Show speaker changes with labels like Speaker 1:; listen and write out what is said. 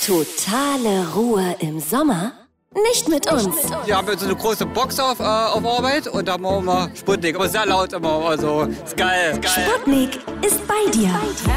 Speaker 1: Totale Ruhe im Sommer? Nicht mit uns.
Speaker 2: Wir haben jetzt so eine große Box auf Arbeit und da machen wir Sputnik. Aber sehr laut immer, also ist geil.
Speaker 1: Sputnik ist bei dir.